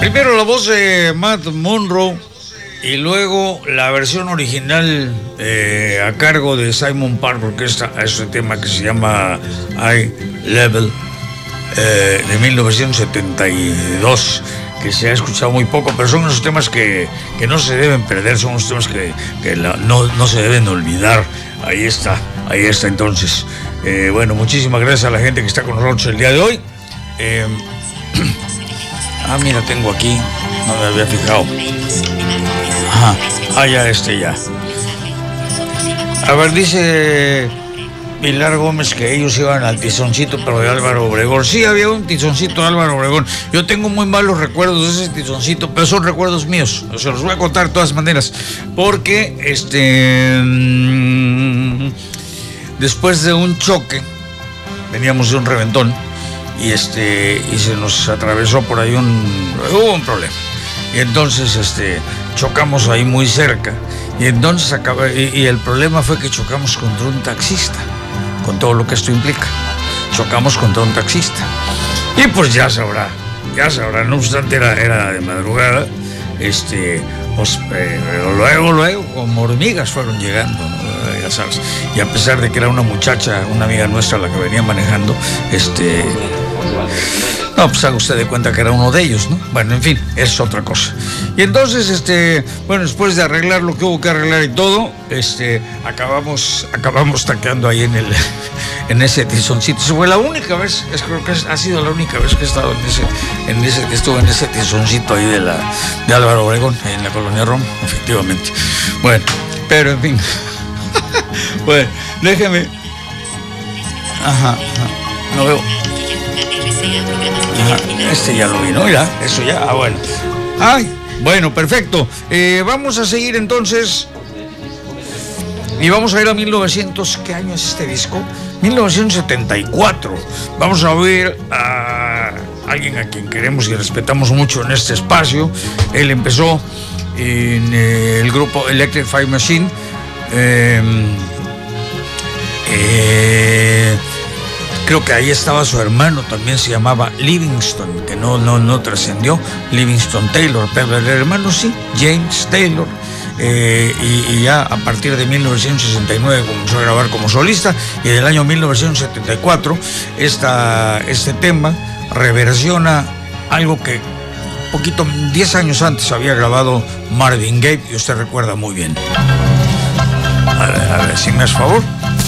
Primero la voz de Matt Monro y luego la versión original a cargo de Simon Park Orchestra a ese tema que se llama High Level de 1972, que se ha escuchado muy poco, pero son esos temas que no se deben perder, son los temas que no se deben olvidar. Ahí está entonces. Bueno, muchísimas gracias a la gente que está con nosotros el día de hoy. Mira, tengo aquí, no me había fijado. Ya. A ver, dice Pilar Gómez que ellos iban al tizoncito, pero de Álvaro Obregón. Sí, había un tizoncito de Álvaro Obregón. Yo tengo muy malos recuerdos de ese tizoncito, pero son recuerdos míos. Se los voy a contar de todas maneras. Porque, después de un choque, veníamos de un reventón, y se nos atravesó por ahí hubo un problema. Y entonces, chocamos ahí muy cerca. Y entonces y el problema fue que chocamos contra un taxista, con todo lo que esto implica. Chocamos contra un taxista. Y pues ya sabrá, no obstante era de madrugada, pues luego, como hormigas fueron llegando, ¿no? Ya sabes. Y a pesar de que era una muchacha, una amiga nuestra la que venía manejando, no, pues haga usted de cuenta que era uno de ellos, ¿no? Bueno, en fin, es otra cosa. Y entonces, bueno, después de arreglar lo que hubo que arreglar y todo, acabamos taqueando ahí en ese tizoncito. Fue la única vez, creo que ha sido la única vez que he estado estuve en ese tizoncito ahí de Álvaro Obregón, en la colonia Roma, efectivamente. Bueno, pero en fin. Bueno, déjeme. No veo. Ya lo vi, ¿no? Ya, eso ya, bueno. Bueno, perfecto. Vamos a seguir entonces. Y vamos a ir a 1900. ¿Qué año es este disco? 1974. Vamos a oír a alguien a quien queremos y respetamos mucho en este espacio. Él empezó en el grupo Electric Fire Machine. Creo que ahí estaba su hermano, también se llamaba Livingston, que no trascendió. Livingston Taylor, pero el hermano sí, James Taylor. Y ya a partir de 1969 comenzó a grabar como solista, y del año 1974 este tema reversiona algo que 10 años antes había grabado Marvin Gaye, y usted recuerda muy bien. A ver, si me hace favor.